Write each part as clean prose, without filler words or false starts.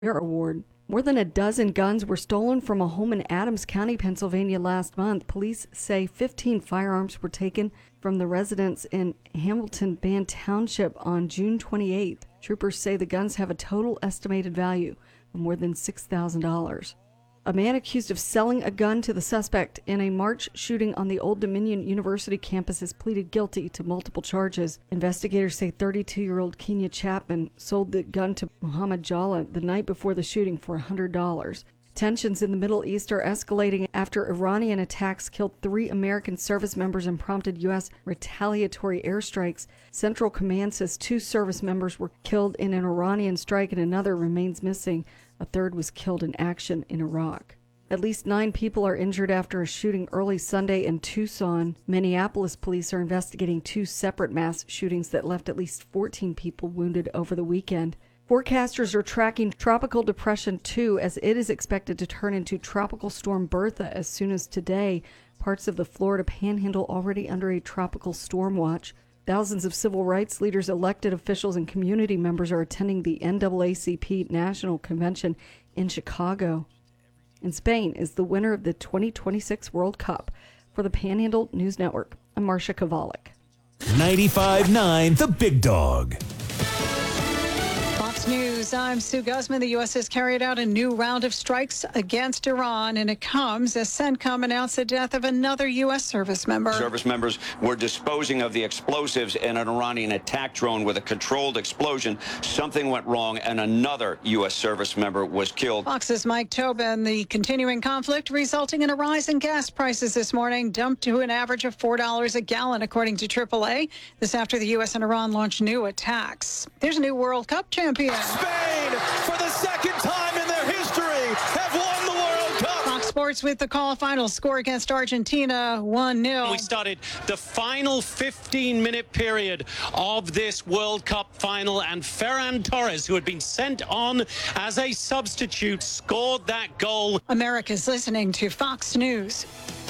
Award. More than a dozen guns were stolen from a home in Adams County, Pennsylvania last month. Police say 15 firearms were taken from the residence in Hamilton Band Township on June 28th. Troopers say the guns have a total estimated value of more than $6,000. A man accused of selling a gun to the suspect in a March shooting on the Old Dominion University campus has pleaded guilty to multiple charges. Investigators say 32-year-old Kenya Chapman sold the gun to Muhammad Jalla the night before the shooting for $100. Tensions in the Middle East are escalating after Iranian attacks killed 3 American service members and prompted U.S. retaliatory airstrikes. Central Command says 2 service members were killed in an Iranian strike and another remains missing. A third was killed in action in Iraq. At least 9 people are injured after a shooting early Sunday in Tucson. Minneapolis police are investigating 2 separate mass shootings that left at least 14 people wounded over the weekend. Forecasters are tracking Tropical Depression 2 as it is expected to turn into Tropical Storm Bertha as soon as today. Parts of the Florida Panhandle already under a tropical storm watch. Thousands of civil rights leaders, elected officials, and community members are attending the NAACP National Convention in Chicago. And Spain is the winner of the 2026 World Cup. For the Panhandle News Network, I'm Marcia Kovalik. 95.9 The Big Dog. Fox News, I'm Sue Guzman. The U.S. has carried out a new round of strikes against Iran, and it comes as CENTCOM announced the death of another U.S. service member. Service members were disposing of the explosives in an Iranian attack drone with a controlled explosion. Something went wrong, and another U.S. service member was killed. Fox's Mike Tobin. The continuing conflict resulting in a rise in gas prices this morning, dumped to an average of $4 a gallon, according to AAA. This after the U.S. and Iran launched new attacks. There's a new World Cup champion. Spain, for the second time in their history, have won the World Cup. Fox Sports with the call. Final score against Argentina, 1-0. We started the final 15-minute period of this World Cup final, and Ferran Torres, who had been sent on as a substitute, scored that goal. America's listening to Fox News.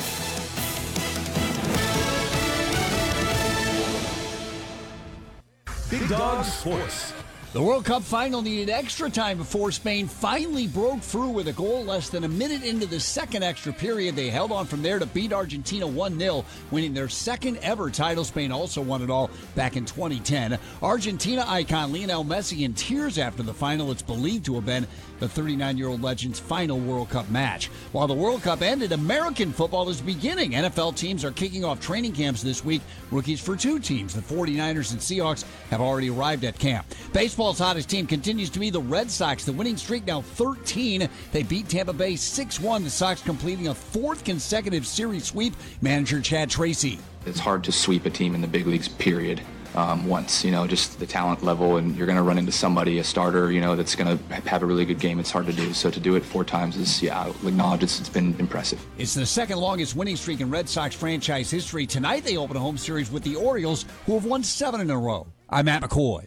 Big Dog Sports. The World Cup final needed extra time before Spain finally broke through with a goal less than a minute into the second extra period. They held on from there to beat Argentina 1-0, winning their second ever title. Spain also won it all back in 2010. Argentina icon Lionel Messi in tears after the final. It's believed to have been the 39-year-old legend's final World Cup match. While the World Cup ended, American football is beginning. NFL teams are kicking off training camps this week. Rookies for 2 teams, the 49ers and Seahawks, have already arrived at camp. Baseball's hottest team continues to be the Red Sox. The winning streak now 13. They beat Tampa Bay 6-1. The Sox completing a 4th consecutive series sweep. Manager Chad Tracy. It's hard to sweep a team in the big leagues, period. Once, just the talent level, and you're going to run into somebody, a starter, that's going to have a really good game. It's hard to do. So to do it 4 times is, I'll acknowledge it's been impressive. It's the second longest winning streak in Red Sox franchise history. Tonight they open a home series with the Orioles, who have won 7 in a row. I'm Matt McCoy.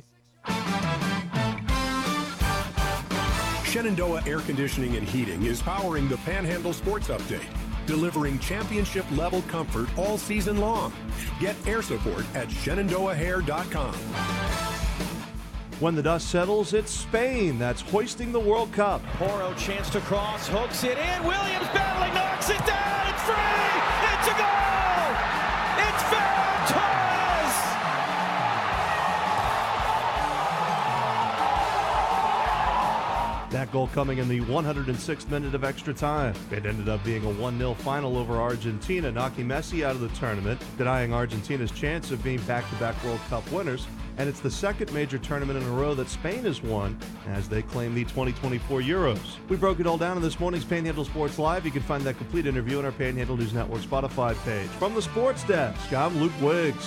Shenandoah Air Conditioning and Heating is powering the Panhandle Sports Update, delivering championship-level comfort all season long. Get air support at ShenandoahHair.com. When the dust settles, it's Spain that's hoisting the World Cup. Porro chance to cross, hooks it in. Williams battling, knocks it down. It's free. It's a goal. It's Ferran Torres. That goal coming in the 106th minute of extra time. It ended up being a 1-0 final over Argentina, knocking Messi out of the tournament, denying Argentina's chance of being back-to-back World Cup winners. And it's the second major tournament in a row that Spain has won as they claim the 2024 Euros. We broke it all down in this morning's Panhandle Sports Live. You can find that complete interview on our Panhandle News Network Spotify page. From the Sports Desk, I'm Luke Wiggs.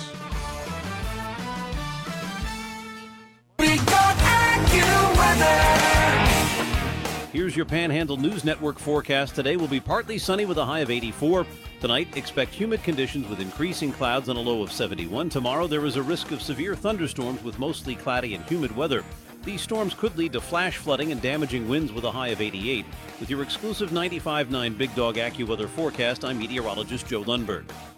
Here's your Panhandle News Network forecast. Today will be partly sunny with a high of 84. Tonight, expect humid conditions with increasing clouds and a low of 71. Tomorrow, there is a risk of severe thunderstorms with mostly cloudy and humid weather. These storms could lead to flash flooding and damaging winds with a high of 88. With your exclusive 95.9 Big Dog AccuWeather forecast, I'm meteorologist Joe Lundberg.